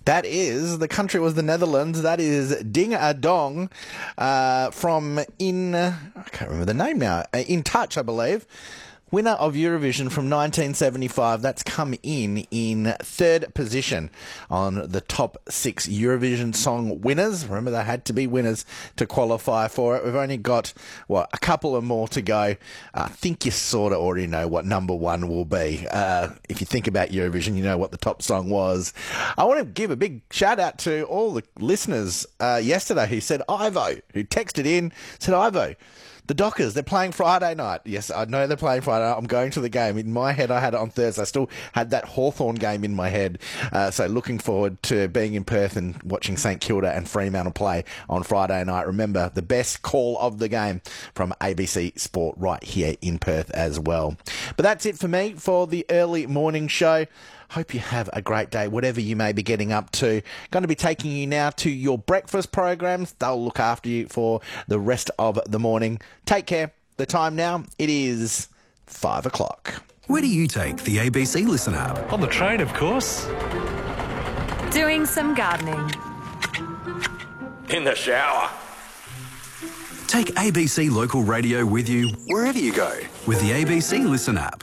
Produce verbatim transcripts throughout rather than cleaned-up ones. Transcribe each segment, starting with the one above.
That is, the country was the Netherlands. That is Ding a Dong uh, from In, I can't remember the name now, uh, In Touch, I believe. Winner of Eurovision from nineteen seventy-five. That's come in in third position on the top six Eurovision song winners. Remember, they had to be winners to qualify for it. We've only got, what, a couple of more to go. I think you sort of already know what number one will be. Uh, if you think about Eurovision, you know what the top song was. I want to give a big shout out to all the listeners uh, yesterday who said, Ivo, who texted in, said, Ivo, the Dockers, they're playing Friday night. Yes, I know they're playing Friday night. I'm going to the game. In my head, I had it on Thursday. I still had that Hawthorn game in my head. Uh, so looking forward to being in Perth and watching St Kilda and Fremantle play on Friday night. Remember, the best call of the game from A B C Sport right here in Perth as well. But that's it for me for the early morning show. Hope you have a great day, whatever you may be getting up to. Going to be taking you now to your breakfast programs. They'll look after you for the rest of the morning. Take care. The time now, it is five o'clock. Where do you take the A B C Listen app? On the train, of course. Doing some gardening. In the shower. Take A B C Local Radio with you wherever you go with the A B C Listen app.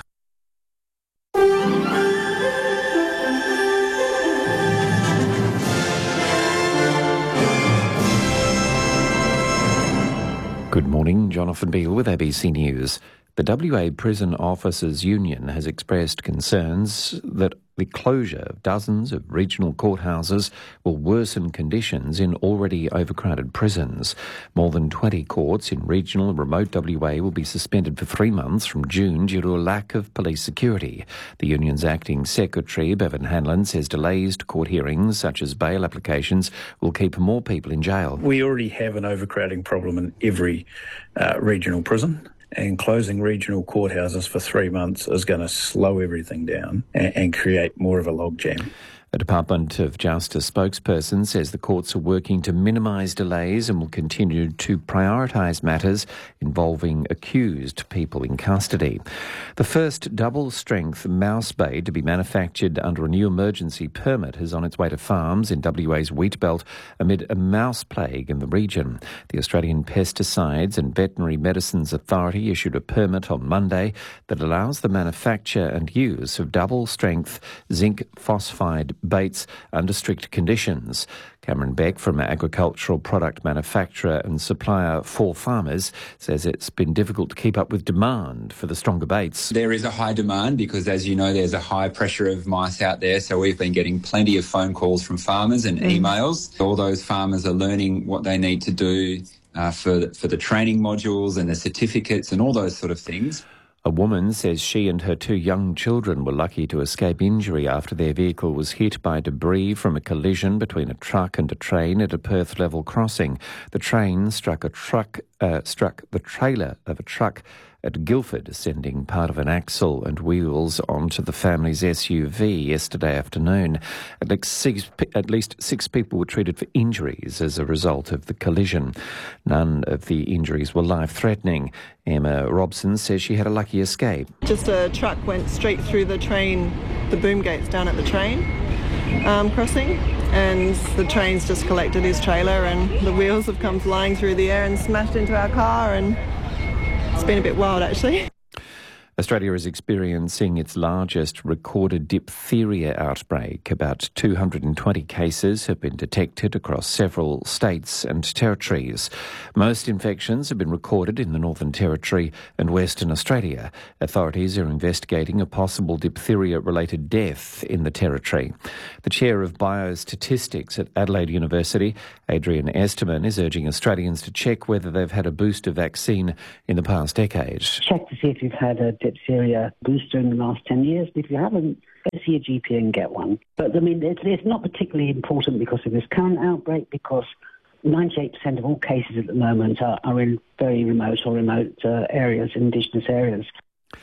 Good morning, Jonathan Beale with A B C News. The W A Prison Officers Union has expressed concerns that the closure of dozens of regional courthouses will worsen conditions in already overcrowded prisons. More than twenty courts in regional and remote W A will be suspended for three months from June due to a lack of police security. The union's acting secretary, Bevan Hanlon, says delays to court hearings, such as bail applications, will keep more people in jail. We already have an overcrowding problem in every uh, regional prison. And closing regional courthouses for three months is going to slow everything down and, and create more of a logjam. A Department of Justice spokesperson says the courts are working to minimise delays and will continue to prioritise matters involving accused people in custody. The first double-strength mouse bait to be manufactured under a new emergency permit is on its way to farms in W A's wheat belt amid a mouse plague in the region. The Australian Pesticides and Veterinary Medicines Authority issued a permit on Monday that allows the manufacture and use of double-strength zinc phosphide baits under strict conditions. Cameron Beck from agricultural product manufacturer and supplier For Farmers says it's been difficult to keep up with demand for the stronger baits. There is a high demand because, as you know, there's a high pressure of mice out there, so we've been getting plenty of phone calls from farmers and mm. emails. All those farmers are learning what they need to do uh, for, the, for the training modules and the certificates and all those sort of things. A woman says she and her two young children were lucky to escape injury after their vehicle was hit by debris from a collision between a truck and a train at a Perth level crossing. The train struck a truck, uh, struck the trailer of a truck at Guildford, sending part of an axle and wheels onto the family's S U V yesterday afternoon. At least six, at least six people were treated for injuries as a result of the collision. None of the injuries were life-threatening. Emma Robson says she had a lucky escape. Just a truck went straight through the train, the boom gates down at the train um, crossing, and the train's just collected his trailer and the wheels have come flying through the air and smashed into our car, and it's been a bit wild, actually. Australia is experiencing its largest recorded diphtheria outbreak. About two hundred twenty cases have been detected across several states and territories. Most infections have been recorded in the Northern Territory and Western Australia. Authorities are investigating a possible diphtheria-related death in the Territory. The chair of biostatistics at Adelaide University, Adrian Esterman, is urging Australians to check whether they've had a booster vaccine in the past decade. Check to see if you've had a diphtheria booster in the last ten years. If you haven't, go see a G P and get one. But, I mean, it's, it's not particularly important because of this current outbreak, because ninety-eight percent of all cases at the moment are, are in very remote or remote uh, areas, Indigenous areas.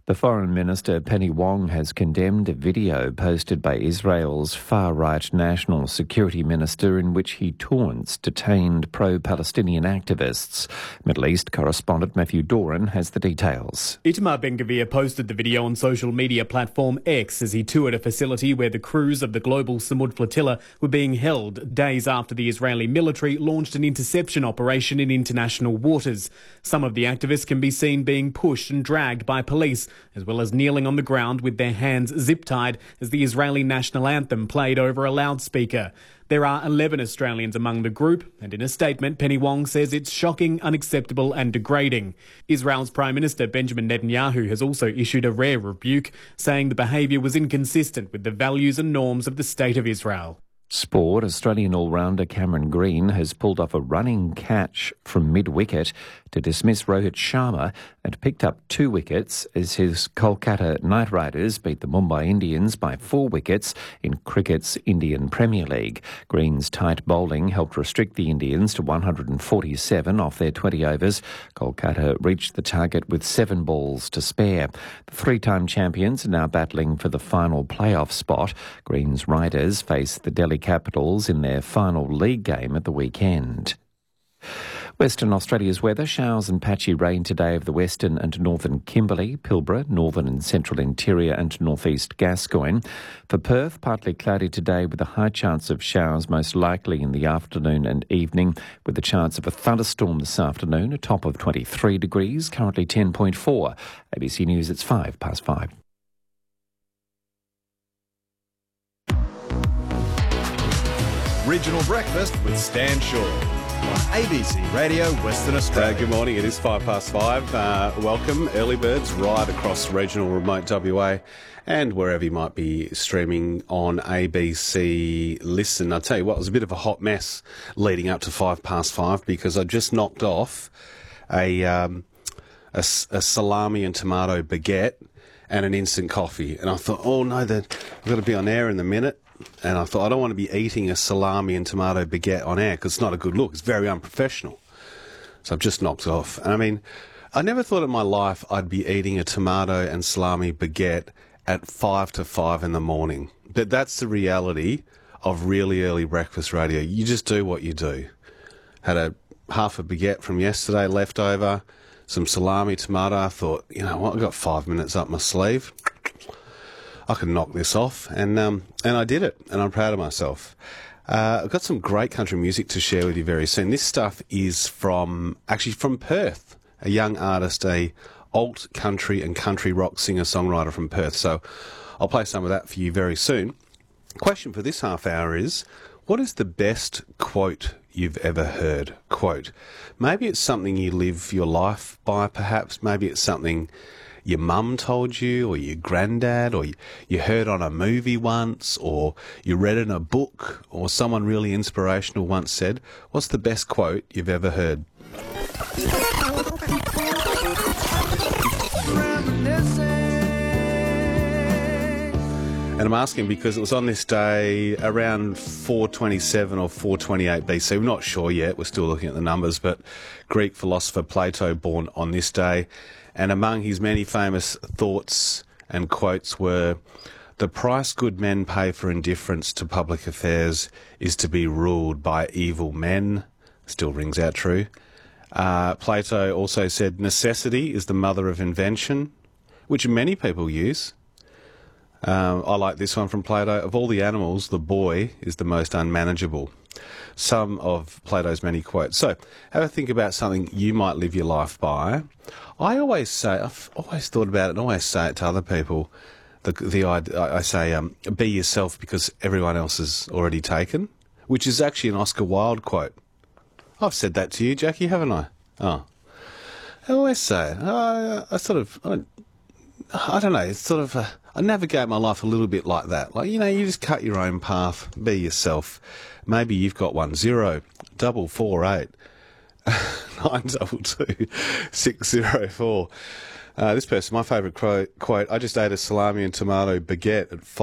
The Foreign Minister Penny Wong has condemned a video posted by Israel's far-right National Security Minister in which he taunts detained pro-Palestinian activists. Middle East correspondent Matthew Doran has the details. Itamar Ben-Gvir posted the video on social media platform X as he toured a facility where the crews of the global Samud flotilla were being held days after the Israeli military launched an interception operation in international waters. Some of the activists can be seen being pushed and dragged by police, as well as kneeling on the ground with their hands zip-tied as the Israeli national anthem played over a loudspeaker. There are eleven Australians among the group, and in a statement, Penny Wong says it's shocking, unacceptable and degrading. Israel's Prime Minister Benjamin Netanyahu has also issued a rare rebuke, saying the behaviour was inconsistent with the values and norms of the State of Israel. Sport. Australian all-rounder Cameron Green has pulled off a running catch from mid-wicket to dismiss Rohit Sharma and picked up two wickets as his Kolkata Knight Riders beat the Mumbai Indians by four wickets in cricket's Indian Premier League. Green's tight bowling helped restrict the Indians to one hundred forty-seven off their twenty overs. Kolkata reached the target with seven balls to spare. The three-time champions are now battling for the final playoff spot. Green's Riders face the Delhi Capitals in their final league game at the weekend. Western Australia's weather: showers and patchy rain today over the western and northern Kimberley, Pilbara, northern and central interior and northeast Gascoyne. For Perth, partly cloudy today with a high chance of showers, most likely in the afternoon and evening, with a chance of a thunderstorm this afternoon, a top of twenty-three degrees, currently ten point four. A B C News, it's five past five. Regional Breakfast with Stan Shaw on A B C Radio Western Australia. Uh, good morning, it is five past five. Uh, welcome, early birds, right across regional remote W A and wherever you might be streaming on A B C Listen. I'll tell you what, it was a bit of a hot mess leading up to five past five because I just knocked off a, um, a, a salami and tomato baguette and an instant coffee. And I thought, oh no, that I've got to be on air in a minute. And I thought, I don't want to be eating a salami and tomato baguette on air because it's not a good look. It's very unprofessional. So I've just knocked it off. And I mean, I never thought in my life I'd be eating a tomato and salami baguette at five to five in the morning. But that's the reality of really early breakfast radio. You just do what you do. Had a half a baguette from yesterday left over, some salami, tomato. I thought, you know what, I've got five minutes up my sleeve. I can knock this off, and um, and I did it, and I'm proud of myself. Uh, I've got some great country music to share with you very soon. This stuff is from, actually from Perth, a young artist, a alt country and country rock singer-songwriter from Perth. So I'll play some of that for you very soon. Question for this half hour is, what is the best quote you've ever heard? Quote. Maybe it's something you live your life by, perhaps. Maybe it's something your mum told you, or your granddad, or you, you heard on a movie once, or you read in a book, or someone really inspirational once said. What's the best quote you've ever heard? And I'm asking because it was on this day around four twenty-seven or four twenty-eight B C. We're not sure yet. We're still looking at the numbers, but Greek philosopher Plato born on this day. And among his many famous thoughts and quotes were, "The price good men pay for indifference to public affairs is to be ruled by evil men." Still rings out true. Uh, Plato also said, "Necessity is the mother of invention," which many people use. Um, I like this one from Plato. "Of all the animals, the boy is the most unmanageable." Some of Plato's many quotes. So, have a think about something you might live your life by. I always say, I've always thought about it and always say it to other people. The, the I say, um, be yourself because everyone else is already taken, which is actually an Oscar Wilde quote. I've said that to you, Jackie, haven't I? Oh. I always say it. I, I sort of, I, I don't know, it's sort of, a, I navigate my life a little bit like that. Like, you know, you just cut your own path, be yourself. Maybe you've got one. Zero, double four, eight, nine, double two, six, zero, four. Uh, this person, my favourite quote, quote, "I just ate a salami and tomato baguette at five